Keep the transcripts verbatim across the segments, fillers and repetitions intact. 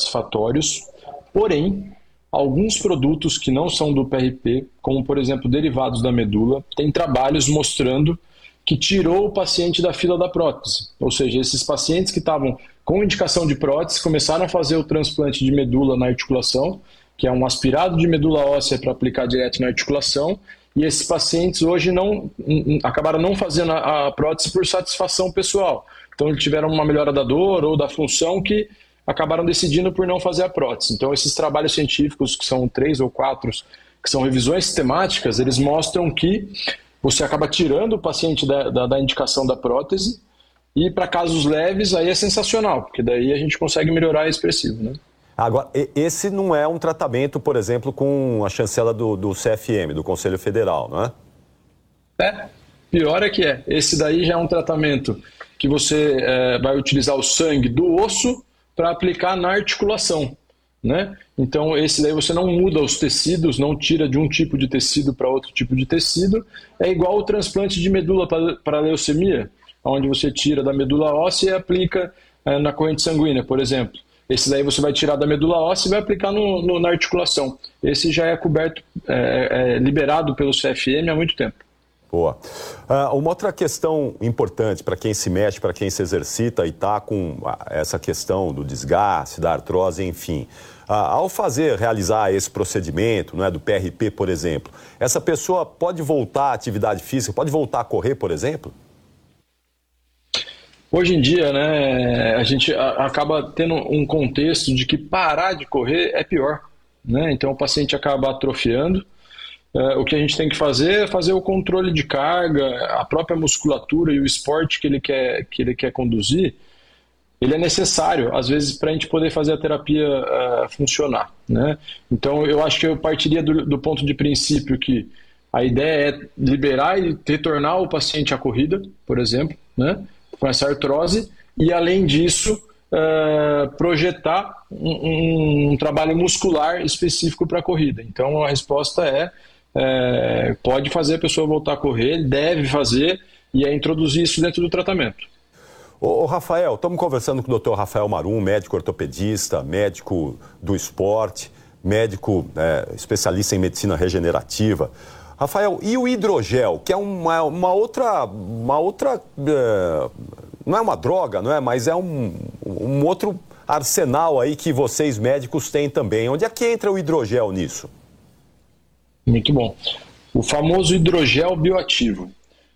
satisfatórios, porém, alguns produtos que não são do P R P, como por exemplo derivados da medula, têm trabalhos mostrando que tirou o paciente da fila da prótese. Ou seja, esses pacientes que estavam com indicação de prótese começaram a fazer o transplante de medula na articulação, que é um aspirado de medula óssea para aplicar direto na articulação, e esses pacientes hoje não, acabaram não fazendo a prótese por satisfação pessoal. Então eles tiveram uma melhora da dor ou da função que acabaram decidindo por não fazer a prótese. Então esses trabalhos científicos, que são três ou quatro, que são revisões sistemáticas, eles mostram que você acaba tirando o paciente da, da, da indicação da prótese, e para casos leves aí é sensacional, porque daí a gente consegue melhorar expressivo, né? Agora, esse não é um tratamento, por exemplo, com a chancela do, do C F M, do Conselho Federal, não é? É, pior é que é. Esse daí já é um tratamento que você é, vai utilizar o sangue do osso para aplicar na articulação, né? Então esse daí você não muda os tecidos, não tira de um tipo de tecido para outro tipo de tecido. É igual o transplante de medula para leucemia, onde você tira da medula óssea e aplica é, na corrente sanguínea, por exemplo. Esse daí você vai tirar da medula óssea e vai aplicar no, no, na articulação. Esse já é coberto, é, é liberado pelo C F M há muito tempo. Boa. Uh, uma outra questão importante para quem se mexe, para quem se exercita e está com essa questão do desgaste, da artrose, enfim. Uh, ao fazer, realizar esse procedimento, não é, do P R P, por exemplo, essa pessoa pode voltar à atividade física, pode voltar a correr, por exemplo? Hoje em dia, né, a gente acaba tendo um contexto de que parar de correr é pior, né? Então o paciente acaba atrofiando. Uh, o que a gente tem que fazer é fazer o controle de carga, a própria musculatura e o esporte que ele quer, que ele quer conduzir, ele é necessário, às vezes, para a gente poder fazer a terapia uh, funcionar, né? Então eu acho que eu partiria do, do ponto de princípio que a ideia é liberar e retornar o paciente à corrida, por exemplo, né, com essa artrose, e além disso uh, projetar um, um, um trabalho muscular específico para a corrida. Então a resposta é, é pode fazer a pessoa voltar a correr, deve fazer, e é introduzir isso dentro do tratamento. Ô, ô Rafael, estamos conversando com o doutor Rafael Marum, médico ortopedista, médico do esporte, médico é, especialista em medicina regenerativa. Rafael, e o hidrogel, que é uma, uma outra, uma outra é, não é uma droga, não é? Mas é um, um outro arsenal aí que vocês médicos têm também. Onde é que entra o hidrogel nisso? Muito bom. O famoso hidrogel bioativo.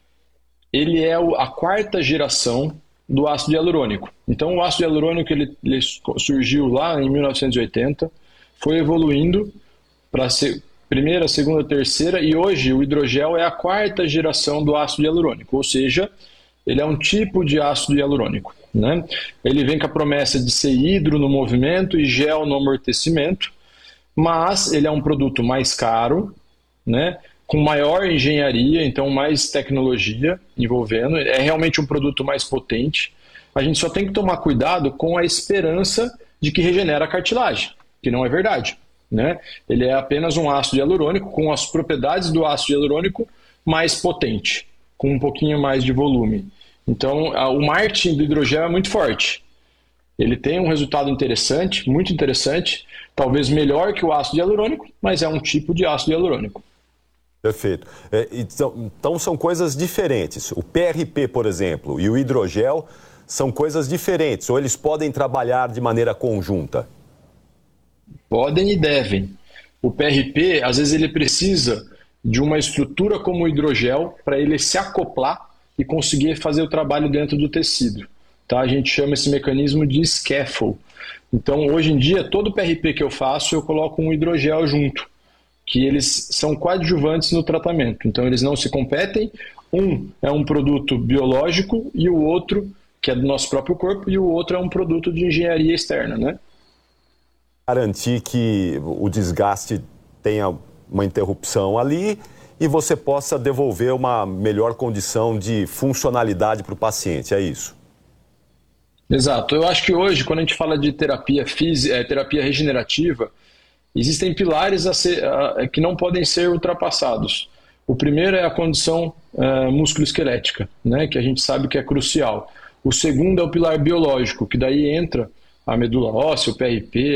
Ele é a quarta geração do ácido hialurônico. Então o ácido hialurônico ele, ele surgiu lá em mil novecentos e oitenta, foi evoluindo para ser primeira, segunda, terceira, e hoje o hidrogel é a quarta geração do ácido hialurônico, ou seja, ele é um tipo de ácido hialurônico, né? Ele vem com a promessa de ser hidro no movimento e gel no amortecimento, mas ele é um produto mais caro, né? Com maior engenharia, então mais tecnologia envolvendo, é realmente um produto mais potente. A gente só tem que tomar cuidado com a esperança de que regenera a cartilagem, que não é verdade, né? Ele é apenas um ácido hialurônico com as propriedades do ácido hialurônico mais potente, com um pouquinho mais de volume. Então, o marketing do hidrogel é muito forte. Ele tem um resultado interessante, muito interessante, talvez melhor que o ácido hialurônico, mas é um tipo de ácido hialurônico. Perfeito. É, então, então são coisas diferentes. O P R P, por exemplo, e o hidrogel são coisas diferentes, ou eles podem trabalhar de maneira conjunta? Podem e devem. O P R P, às vezes, ele precisa de uma estrutura como o hidrogel para ele se acoplar e conseguir fazer o trabalho dentro do tecido. Tá? A gente chama esse mecanismo de scaffold. Então, hoje em dia, todo P R P que eu faço, eu coloco um hidrogel junto, que eles são coadjuvantes no tratamento. Então, eles não se competem. Um é um produto biológico e o outro, que é do nosso próprio corpo, e o outro é um produto de engenharia externa, né? Garantir que o desgaste tenha uma interrupção ali e você possa devolver uma melhor condição de funcionalidade para o paciente, é isso? Exato. Eu acho que hoje, quando a gente fala de terapia física, é, terapia regenerativa, existem pilares a ser, a, que não podem ser ultrapassados. O primeiro é a condição uh, musculoesquelética, né, que a gente sabe que é crucial. O segundo é o pilar biológico, que daí entra a medula óssea, o P R P,